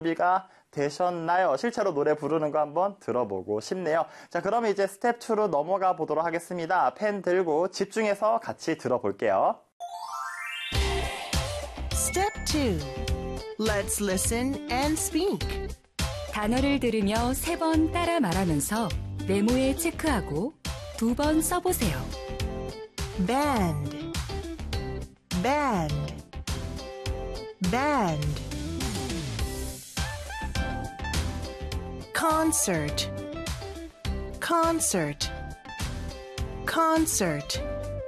준비가 되셨나요? 실제로 노래 부르는 거 한번 들어보고 싶네요. 자, 그러면 이제 스텝 2로 넘어가 보도록 하겠습니다. 펜 들고 집중해서 같이 들어볼게요. Step 2. Let's listen and speak. 단어를 들으며 3번 따라 말하면서 메모에 체크하고 2번 써보세요. Band, band, band. Concert, concert, concert.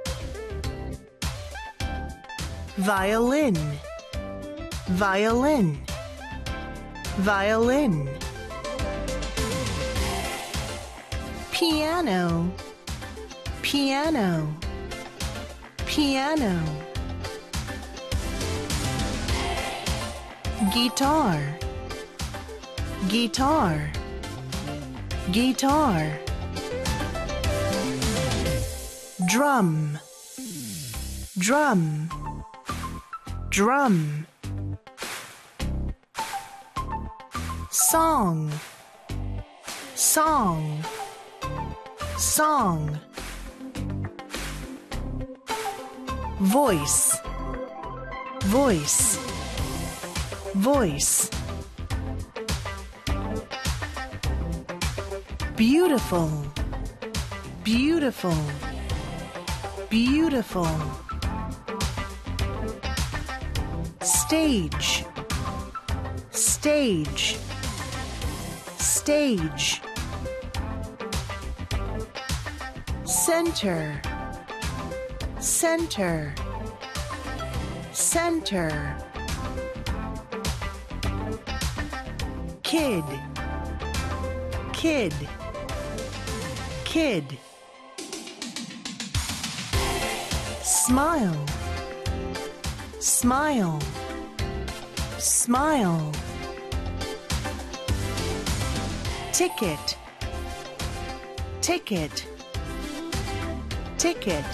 Violin, violin, violin. Piano, piano, piano. Guitar, guitar, guitar. Drum, drum, drum. Song, song, song. Voice, voice, voice. Beautiful, beautiful, beautiful. Stage, stage, stage. Center, center, center. Kid, kid, kid. Smile, smile, smile. Ticket, ticket, ticket.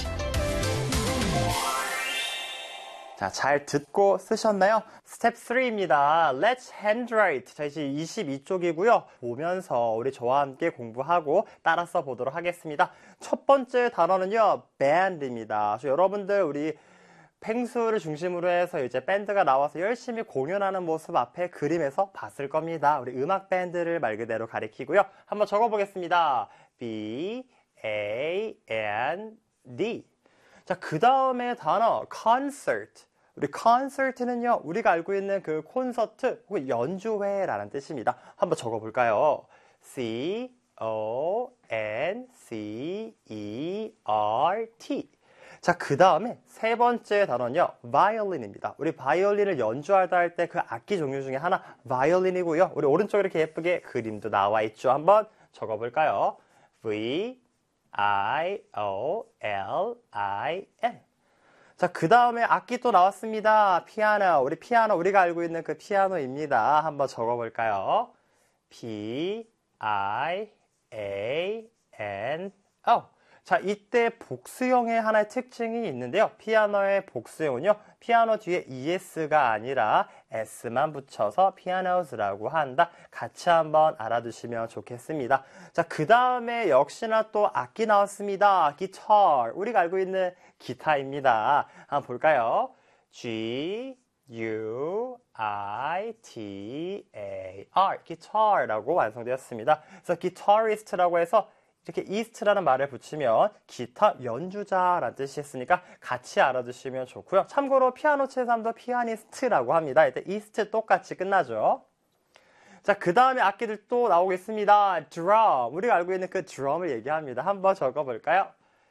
자, 잘 듣고 쓰셨나요? 스텝 3입니다. Let's handwrite. 자, 이제 22쪽이고요. 보면서 우리 저와 함께 공부하고 따라 써보도록 하겠습니다. 첫 번째 단어는요, band입니다. 여러분들 우리 펭수를 중심으로 해서 이제 밴드가 나와서 열심히 공연하는 모습 앞에 그림에서 봤을 겁니다. 우리 음악 밴드를 말 그대로 가리키고요. 한번 적어보겠습니다. B, A, N, D. 자, 그 다음에 단어 concert. 우리 concert는요, 우리가 알고 있는 그 콘서트 혹은 연주회라는 뜻입니다. 한번 적어볼까요? C, O, N, C, E, R, T. 자, 그 다음에 세 번째 단어는요, violin입니다. 우리 바이올린을 연주하다 할 때 그 악기 종류 중에 하나 바이올린이고요. 우리 오른쪽에 이렇게 예쁘게 그림도 나와 있죠. 한번 적어볼까요? V, I, O, L, I, N. 자, 그 다음에 악기 또 나왔습니다. 피아노. 우리 피아노, 우리가 알고 있는 그 피아노입니다. 한번 적어볼까요? P, I, A, N, O. 자, 이때 복수형의 하나의 특징이 있는데요. 피아노의 복수형은요, 피아노 뒤에 ES가 아니라 S만 붙여서 pianos라고 한다. 같이 한번 알아두시면 좋겠습니다. 자, 그 다음에 역시나 또 악기 나왔습니다. 기타. 우리가 알고 있는 기타입니다. 한번 볼까요? G, U, I, T, A, R. 기타라고 완성되었습니다. 그래서 기타리스트라고 해서 이렇게 이스트라는 말을 붙이면 기타 연주자라는 뜻이 있으니까 같이 알아두시면 좋고요. 참고로 피아노 체3도 피아니스트라고 합니다. 이때 이스트 똑같이 끝나죠. 자, 그 다음에 악기들 또 나오겠습니다. 드럼. 우리가 알고 있는 그 드럼을 얘기합니다. 한번 적어볼까요?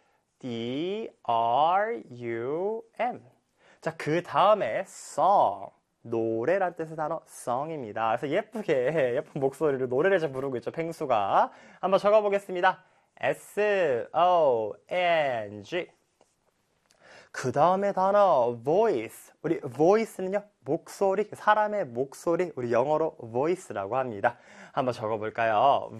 D, R, U, M. 자, 그 다음에 song. 노래란 뜻의 단어 song입니다. 그래서 예쁘게 예쁜 목소리로 노래를 좀 부르고 있죠. 펭수가. 한번 적어보겠습니다. S-O-N-G. 그 다음에 단어 voice. 우리 voice는요, 목소리, 사람의 목소리, 우리 영어로 voice라고 합니다. 한번 적어볼까요?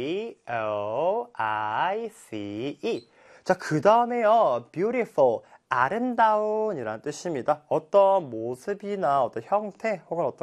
V-O-I-C-E. 자, 그 다음에요, beautiful. 아름다운이라는 뜻입니다. 어떤 모습이나 어떤 형태 혹은 어떤